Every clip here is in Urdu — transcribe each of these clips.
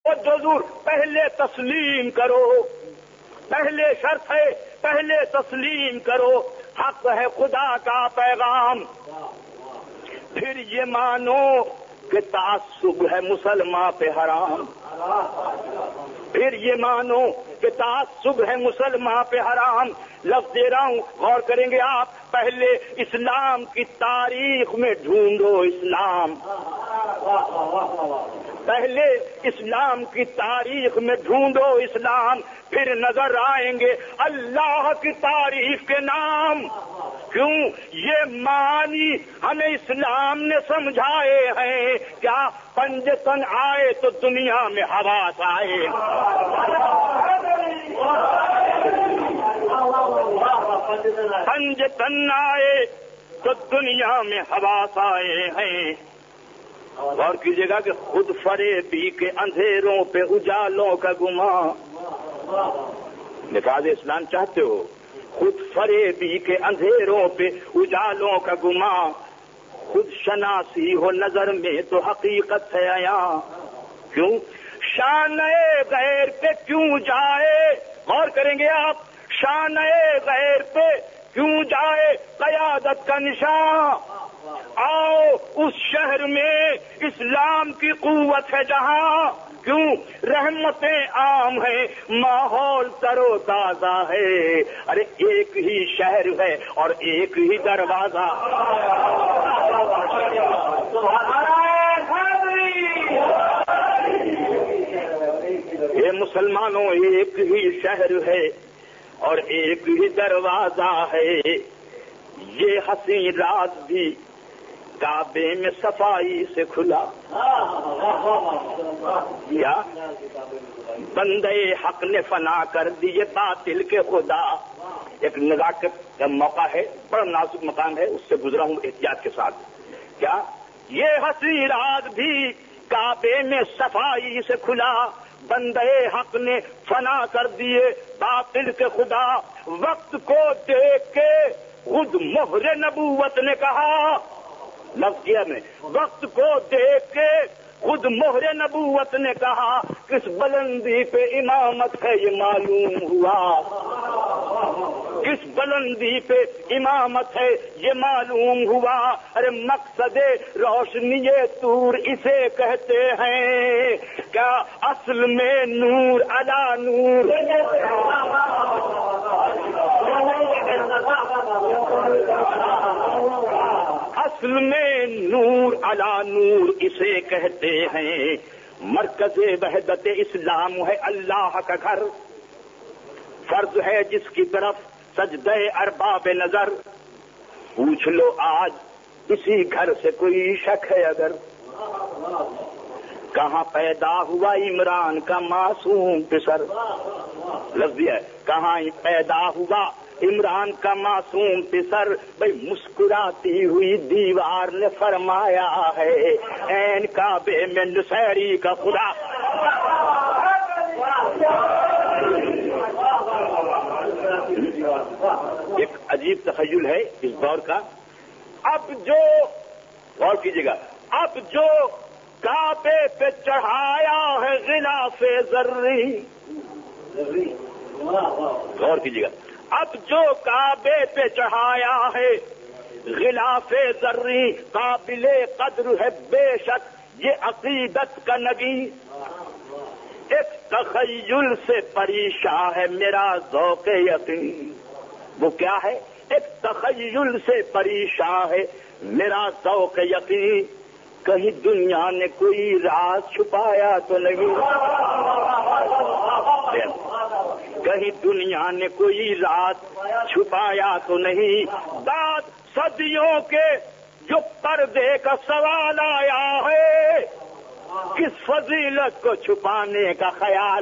حضور پہلے تسلیم کرو، پہلے شرط ہے پہلے تسلیم کرو، حق ہے خدا کا پیغام، پھر یہ مانو کہ تعصب ہے مسلمان پہ حرام، پھر یہ مانو کہ تعصب ہے مسلمان پہ حرام۔ لفظ دے رہا ہوں، غور کریں گے آپ، پہلے اسلام کی تاریخ میں ڈھونڈو اسلام، پہلے اسلام کی تاریخ میں ڈھونڈو اسلام، پھر نظر آئیں گے اللہ کی تعریف کے نام۔ کیوں؟ یہ معنی ہمیں اسلام نے سمجھائے ہیں، کیا پنجتن آئے تو دنیا میں حواس آئے، پنجتن آئے تو دنیا میں حواس آئے ہیں۔ غور کیجیے گا کہ خود فریبی کے اندھیروں پہ اجالوں کا گمان، نفاذ اسلام چاہتے ہو، خود فریبی کے اندھیروں پہ اجالوں کا گمان، خود شناسی ہو نظر میں تو حقیقت ہے عیاں۔ کیوں؟ شان غیر پہ کیوں جائے، غور کریں گے آپ، شان غیر پہ کیوں جائے قیادت کا نشان۔ آؤ اس شہر میں اسلام کی قوت ہے جہاں، کیوں؟ رحمتیں عام ہیں، ماحول تر و تازہ ہے، ارے ایک ہی شہر ہے اور ایک ہی دروازہ۔ یہ مسلمانوں ایک ہی شہر ہے اور ایک ہی دروازہ ہے، یہ حسین راز بھی کعبے میں صفائی سے کھلا، یا بندے حق نے فنا کر دیے باطل کے خدا۔ ایک نزاکت کا موقع ہے، بڑا نازک مقام ہے، اس سے گزرا ہوں احتیاط کے ساتھ۔ کیا یہ حسین راز بھی کعبے میں صفائی سے کھلا، بندے حق نے فنا کر دیے باطل کے خدا۔ وقت کو دیکھ کے خود مہر نبوت نے کہا، لفظ کیا میں، وقت کو دیکھ کے خود مہر نبوت نے کہا، کس بلندی پہ امامت ہے یہ معلوم ہوا، کس بلندی پہ امامت ہے یہ معلوم ہوا۔ ارے مقصد روشنی طور اسے کہتے ہیں، کیا اصل میں نور علا نور، اصل میں نور علا نور اسے کہتے ہیں۔ مرکز وحدت اسلام ہے اللہ کا گھر، فرض ہے جس کی طرف سجدہ ارباب نظر۔ پوچھ لو آج اسی گھر سے کوئی شک ہے اگر، کہاں پیدا ہوا عمران کا معصوم پسر، لفظ ہے کہاں پیدا ہوا عمران کا معصوم پسر۔ بھئی مسکراتی ہوئی دیوار نے فرمایا ہے، عین کعبے میں نصیری کا خدا۔ ایک عجیب تخیل ہے اس دور کا۔ اب جو، غور کیجیے گا، اب جو کعبے پہ چڑھایا ہے غلاف زرری، غور کیجیے گا، اب جو کعبے پہ چڑھایا ہے غلاف زرری، قابل قدر ہے بے شک یہ عقیدت کا نبی۔ ایک تخیل سے پریشان ہے میرا ذوق یقین، وہ کیا ہے؟ ایک تخیل سے پریشان ہے میرا ذوق یقین، کہیں دنیا نے کوئی راز چھپایا تو نہیں، کہیں دنیا نے کوئی راز چھپایا تو نہیں۔ بعد صدیوں کے جو پردے کا سوال آیا ہے، کس فضیلت کو چھپانے کا خیال،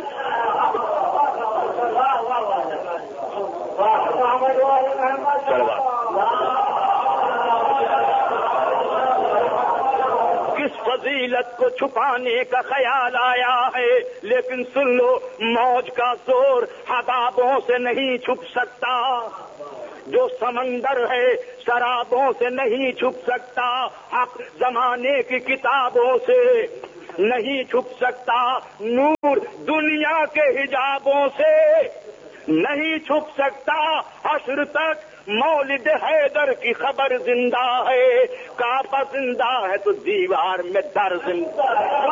کس فضیلت کو چھپانے کا خیال آیا ہے۔ لیکن سن لو، موج کا زور حبابوں سے نہیں چھپ سکتا، جو سمندر ہے شرابوں سے نہیں چھپ سکتا، حق زمانے کی کتابوں سے نہیں چھپ سکتا۔ دنیا کے حجابوں سے نہیں چھپ سکتا حشر تک مولد حیدر کی خبر زندہ ہے کعبہ زندہ ہے تو دیوار میں در زندہ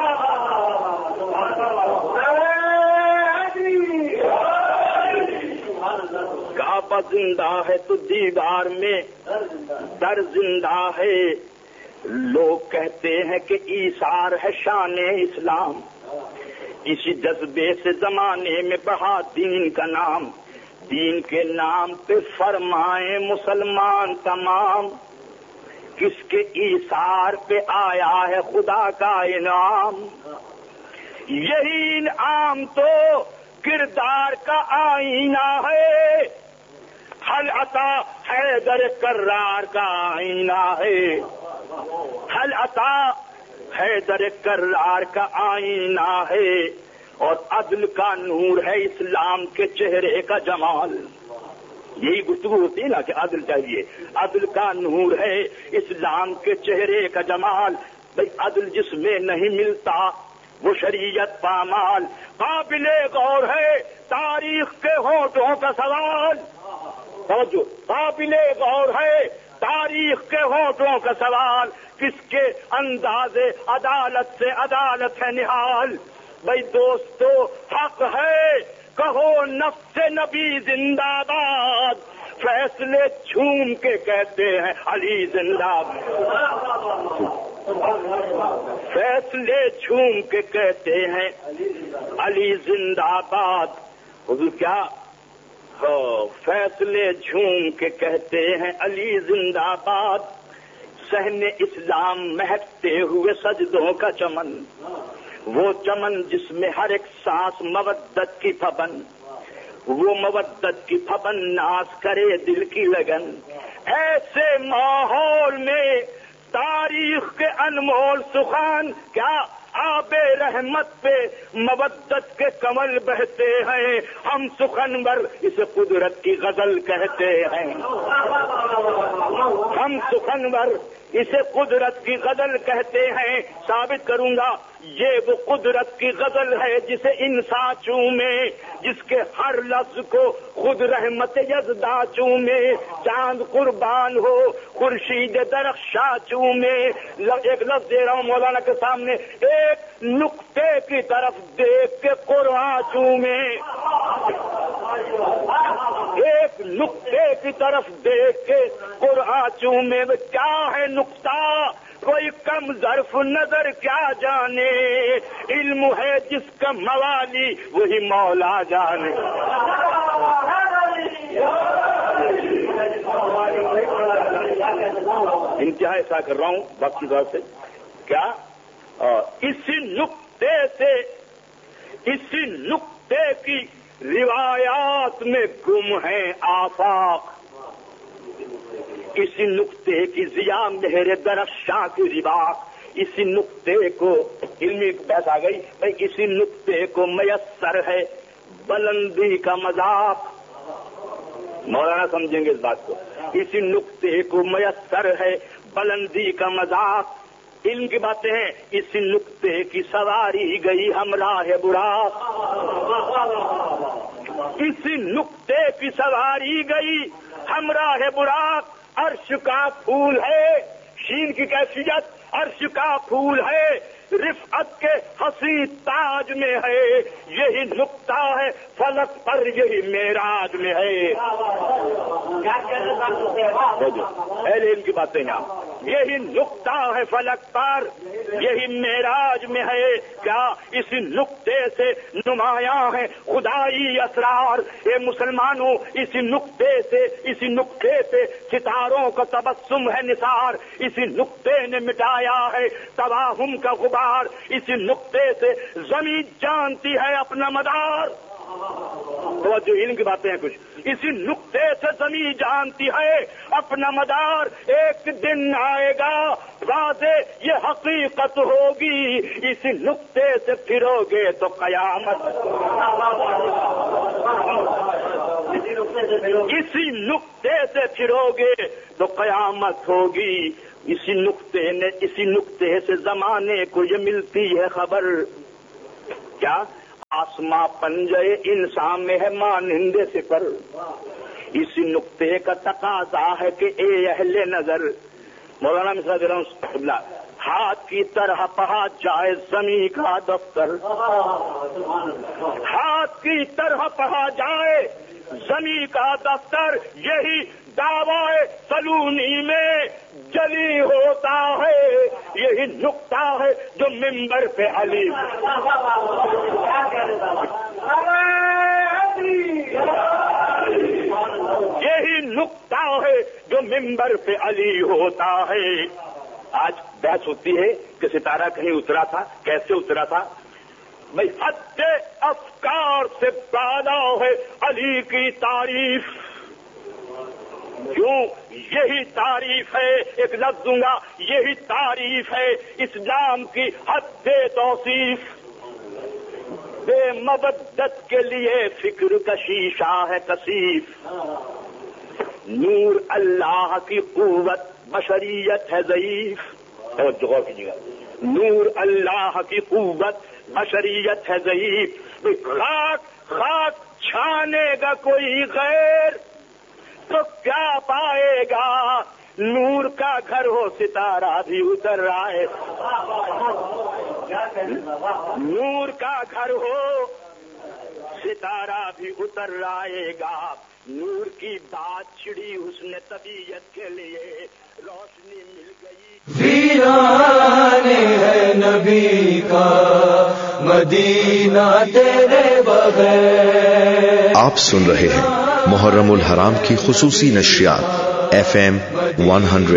کعبہ زندہ ہے تو دیوار میں در زندہ ہے لوگ کہتے ہیں کہ ایثار ہے شان اسلام اسی جذبے سے زمانے میں بڑھا دین کا نام دین کے نام پہ فرمائیں مسلمان تمام کس کے ایثار پہ آیا ہے خدا کا انعام یہی انعام تو کردار کا آئینہ ہے حل عطا حیدر کرار کا آئینہ ہے حل عطا حیدر کرار کا آئینہ ہے اور عدل کا نور ہے اسلام کے چہرے کا جمال یہی گفتگو ہوتی ہے نا کہ عدل چاہیے عدل کا نور ہے اسلام کے چہرے کا جمال بھئی عدل جس میں نہیں ملتا وہ شریعت پامال قابل غور ہے تاریخ کے ہونٹوں کا سوال توجہ قابل غور ہے تاریخ کے ہونٹوں کا سوال کس کے انداز عدالت سے عدالت ہے نہال بھائی دوستو حق ہے کہو نفس نبی زندہ باد فیصلے جھوم کے کہتے ہیں علی زندہ باد فیصلے جھوم کے کہتے ہیں علی زندہ باد حضور کیا فیصلے جھوم کے کہتے ہیں علی زندہ باد صحن اسلام مہکتے ہوئے سجدوں کا چمن وہ چمن جس میں ہر ایک سانس مودت کی پھبن وہ مودت کی پھبن ناز کرے دل کی لگن ایسے ماحول میں تاریخ کے انمول سخان کیا آب رحمت پہ مودت کے کمل بہتے ہیں ہم سخنور اسے قدرت کی غزل کہتے ہیں ہم سخنور اسے قدرت کی غزل کہتے ہیں ثابت کروں گا یہ وہ قدرت کی غزل ہے جسے انسان چومے جس کے ہر لفظ کو خود رحمت یزدا چومے چاند قربان ہو خورشید درخشاں چومے ایک لفظ دے رہا ہوں مولانا کے سامنے ایک نقطے کی طرف دیکھ کے قرآن چومے ایک نقطے کی طرف دیکھ کے قرآن چومے کیا ہے نقطہ کوئی کم ظرف نظر کیا جانے علم ہے جس کا موالی وہی مولا جانے انتہا ایسا کر رہا ہوں وقت کی طرف سے کیا اسی نقطے کی روایات میں گم ہیں آفاق اسی نقطے کی ضیا مہر درخشاں کی رباق اسی نقطے کو علمی بحث آ گئی بھائی اسی نقطے کو میسر ہے بلندی کا مذاق مولانا سمجھیں گے اس بات کو اسی نقطے کو میسر ہے بلندی کا مذاق علم کی باتیں ہیں اسی نقطے کی سواری گئی ہمراہ براق اسی نقطے کی سواری گئی ہمراہ براق عرش کا پھول ہے شین کی کیفیت عرش کا پھول ہے رفعت کے حسین تاج میں ہے یہی نقطہ ہے فلک پر یہی معراج میں ہے اہل علم کی باتیں یہاں یہی نقطہ ہے فلک پر یہی معراج میں ہے کیا اسی نقطے سے نمایاں ہے خدائی اسرار اے مسلمانوں اسی نقطے سے ستاروں کا تبسم ہے نثار اسی نقطے نے مٹایا ہے توہم کا غبار اسی نقطے سے زمین جانتی ہے اپنا مدار تو جو علم کی باتیں ہیں کچھ اسی نقطے سے زمین جانتی ہے اپنا مدار ایک دن آئے گا واضح یہ حقیقت ہوگی اسی نقطے سے پھرو گے تو قیامت اسی نقطے سے پھرو گے تو قیامت ہوگی اسی نقطے سے زمانے کو یہ ملتی ہے خبر کیا आसमां पंजे इंसान में है मानिंदे से पर। इसी नुक्ते का तकाजा है कि ए अहले नजर, मौलाना मिश्रा दिला, हाथ की तरह पढ़ा जाए जमी का दफ्तर, हाथ की तरह पढ़ा जाए जमी का दफ्तर, यही दावाए सलूनी में जली होता है, यही नुक्ता है जो मिंबर पे अली, यही नुक्ता है जो मिंबर पे अली होता है। आज बहस होती है कि सितारा कहीं उतरा था, कैसे उतरा था। भाई हद्दे अफकार से पैदा है अली की तारीफ, क्यों यही तारीफ है, एक लफ्ज दूंगा, यही तारीफ है इस्लाम की हद्दे तौसीफ। बेमबद्दत के लिए फिक्र का शीशा है कसीफ, नूर अल्लाह की कुव्वत बशरियत है ज़ईफ। और गौर कीजिएगा, नूर अल्लाह की कुव्वत बशरियत है ज़ईफ। खाक खाक छानेगा कोई गैर तो क्या पाएगा, नूर का घर हो सितारा भी उतर आए, नूर का घर हो सितारा भी उतर आएगा। नूर की बात छिड़ी उसने तबीयत के लिए, रोशनी मिल गई। वीराने है नबी का मदीना तेरे बगैर। आप सुन रहे हैं मुहर्रमुल हराम की खुसूसी नशरियात FM 100